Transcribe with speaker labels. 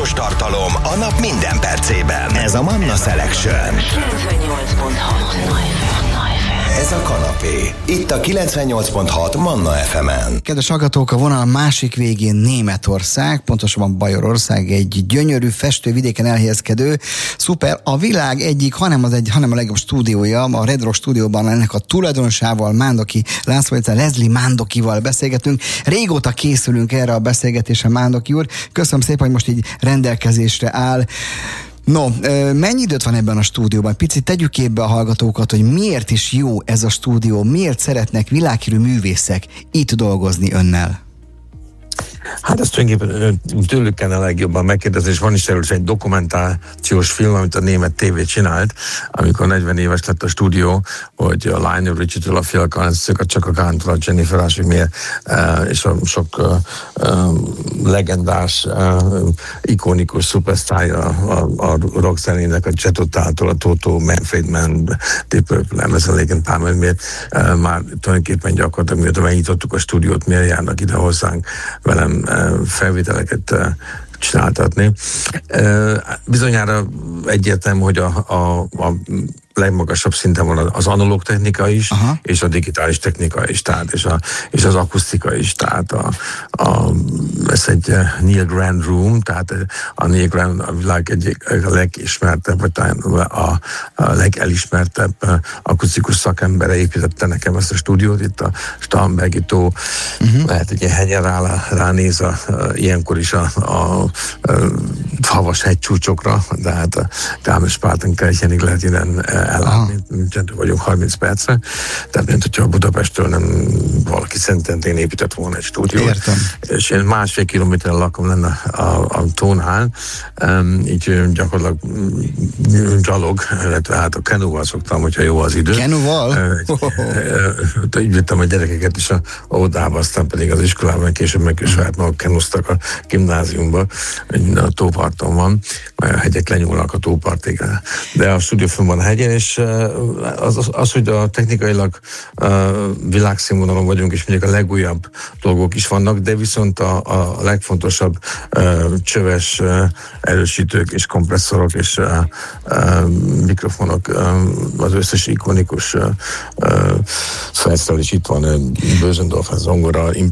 Speaker 1: Fontos tartalom a nap minden percében. Ez a Manna Selection.
Speaker 2: 98.6
Speaker 1: Ez a kanapé. Itt a 98.6 Manna FM-en.
Speaker 3: Kedves hallgatók, a vonal másik végén Németország, pontosabban Bajorország, egy gyönyörű festővidéken elhelyezkedő, szuper, a világ egyik, hanem a legjobb stúdiója, a Red Rock stúdióban ennek a tulajdonosával, Mándoki László, Leslie Mándokival beszélgetünk. Régóta készülünk erre a beszélgetésre, Mándoki úr. Köszönöm szépen, hogy most így rendelkezésre áll. No, mennyi időt van ebben a stúdióban? Picit tegyük képbe a hallgatókat, hogy miért is jó ez a stúdió, miért szeretnek világhírű művészek itt dolgozni önnel?
Speaker 4: Hát ezt tulajdonképpen tőlük kellene legjobban megkérdezni, és van is erről egy dokumentációs film, amit a német TV csinált, amikor 40 éves lett a stúdió, hogy a Lionel Richie-től a Phil Collins-től, a Chaka Khan-tól a Jennifer Ashby és a sok legendás, ikonikus szupersztárja a rock zenének, a Jet Utától, a Toto, Manfred Mann, Deep Purple, Emerson, Lake and Palmer, már tulajdonképpen gyakorlatilag mióta megnyitottuk a stúdiót, miért járnak ide hozzánk velem felvételeket csináltatni. Bizonyára egyértelmű, hogy a legmagasabb szinten van az analóg technika is, aha, és a digitális technika is, tehát, és az akusztika is, tehát ez egy Neil Grand Room, tehát a Neil Grand a világ egyik a legismertebb, vagy talán a legelismertebb akusztikus szakembere építette nekem ezt a stúdiót, itt a Starnbergi tó, lehet egy ilyen hegyen ránéz ilyenkor is a havas hegycsúcsokra, de hát a Garmisch-Partenkirchenig lehet innen ellátni, vagyunk 30 percre, tehát mint hogyha Budapestről nem valaki Szentendrén épített volna egy stúdiót.
Speaker 3: Értem.
Speaker 4: És én 1,5 kilométerre lakom lenne a tónál, így gyakorlatilag gyalog, illetve hát a kenúval szoktam, hogyha jó az idő.
Speaker 3: Kenúval?
Speaker 4: Így vittem a gyerekeket is a óvodába, aztán pedig az iskolában később meg is saját maguk kenúztak a gimnáziumba, a tóparton van, majd a hegyek lenyúlnak a tópartig. De a stúdió fönn van a hegyen, és az, hogy a technikailag világszínvonalon vagyunk, és mondjuk a legújabb dolgok is vannak, de viszont a legfontosabb csöves erősítők és kompresszorok és mikrofonok, az összes ikonikus felszerelés itt van, Bösendorf, zongora,